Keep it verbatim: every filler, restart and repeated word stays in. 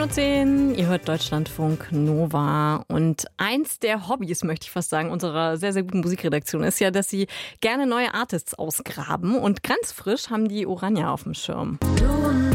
zehn Uhr zehn, ihr hört Deutschlandfunk Nova. Und eins der Hobbys, möchte ich fast sagen, unserer sehr, sehr guten Musikredaktion ist ja, dass sie gerne neue Artists ausgraben. Und ganz frisch haben die Oranje auf dem Schirm.